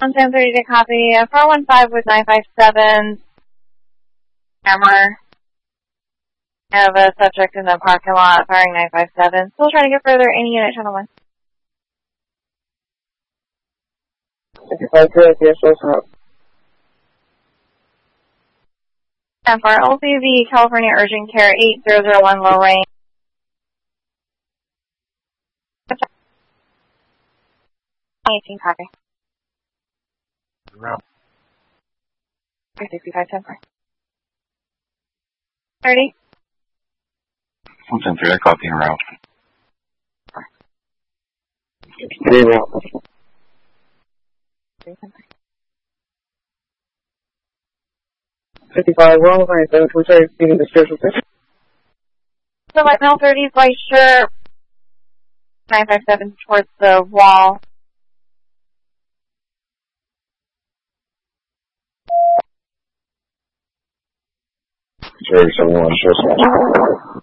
On 10:30 to copy. 415 with 957. Camera. I have a subject in the parking lot firing 957. Still trying to get further. Any unit, channel 1. 55 yes, what's up? And for LCV California Urgent Care 8001 low range. 18 copy. 365 10 30. 10-3, I copy en route. 3 route. 55, we're on the line, so we're sorry, speaking to spiritual system. So my Mel 30 Glacier 957 towards the wall. Jerry 71, show